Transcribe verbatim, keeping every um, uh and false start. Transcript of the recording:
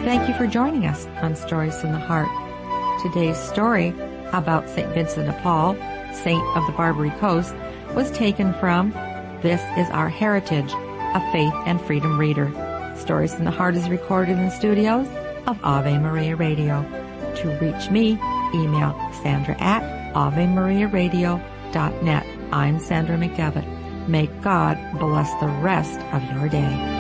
thank you for joining us on Stories from the Heart. Today's story about Saint Vincent de Paul, Saint of the Barbary Coast, was taken from This Is Our Heritage, a Faith and Freedom Reader. Stories from the Heart is recorded in the studios of Ave Maria Radio. To reach me, email Sandra at Ave Maria Radio dot net. I'm Sandra McDevitt. May God bless the rest of your day.